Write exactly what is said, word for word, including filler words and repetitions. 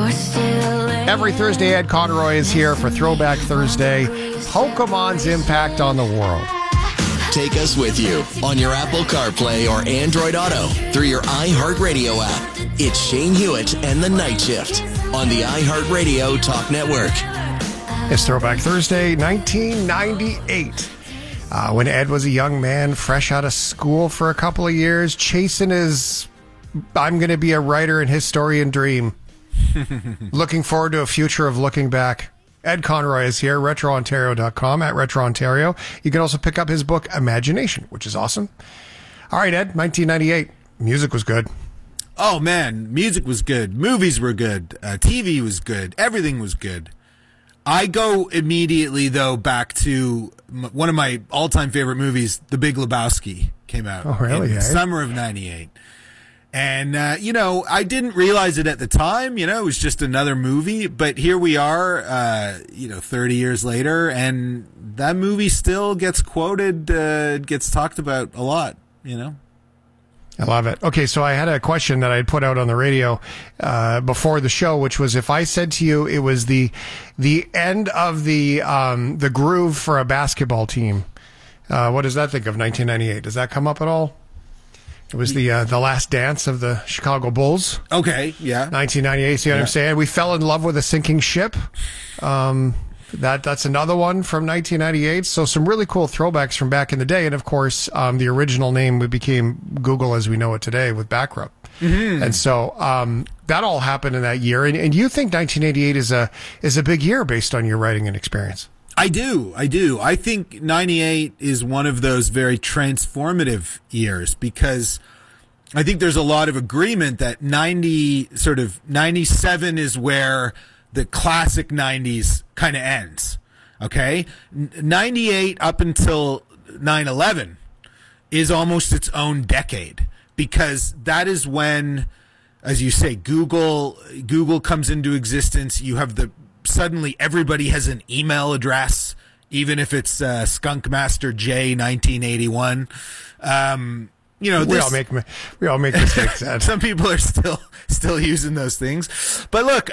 Every Thursday, Ed Conroy is here for Throwback Thursday. Pokemon's impact on the world. Take us with you on your Apple CarPlay or Android Auto through your iHeartRadio app. It's Shane Hewitt and the Night Shift on the iHeartRadio Talk Network. It's Throwback Thursday, nineteen ninety-eight. Uh, when Ed was a young man, fresh out of school for a couple of years, chasing his I'm going to be a writer and historian dream. Looking forward to a future of looking back. Ed Conroy is here, retro ontario dot com, at Retro Ontario. You can also pick up his book, Imagination, which is awesome. All right, Ed, nineteen ninety-eight. Music was good. Oh, man, music was good. Movies were good. Uh, T V was good. Everything was good. I go immediately, though, back to m- one of my all-time favorite movies, The Big Lebowski, came out oh, really, in eh? the summer of ninety-eight. And, uh, you know, I didn't realize it at the time. You know, it was just another movie. But here we are, uh, you know, thirty years later, and that movie still gets quoted, uh, gets talked about a lot, you know. I love it. Okay, so I had a question that I had put out on the radio uh, before the show, which was if I said to you it was the the end of the um, the groove for a basketball team, uh, what does that think of nineteen ninety-eight? Does that come up at all? It was the uh, the last dance of the Chicago Bulls. Okay, yeah. nineteen ninety-eight, see what yeah. I'm saying? We fell in love with a sinking ship. Um, that That's another one from nineteen ninety-eight. So some really cool throwbacks from back in the day. And, of course, um, the original name became Google as we know it today with Backrub. Mm-hmm. And so um, that all happened in that year. And, and you think nineteen eighty-eight is a is a big year based on your writing and experience? I do. I do. I think ninety-eight is one of those very transformative years because I think there's a lot of agreement that ninety, sort of ninety-seven is where the classic nineties kind of ends. Okay? ninety-eight up until nine eleven is almost its own decade because that is when, as you say, Google Google comes into existence. You have the suddenly everybody has an email address, even if it's uh, Skunkmaster J nineteen eighty-one. Um, you know, we this, all make we all make mistakes. Ed. Some people are still still using those things, but look,